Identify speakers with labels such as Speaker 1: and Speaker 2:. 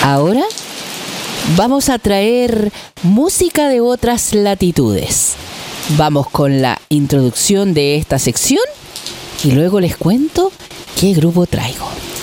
Speaker 1: Ahora vamos a traer música de otras latitudes. Vamos con la introducción de esta sección y luego les cuento qué grupo traigo.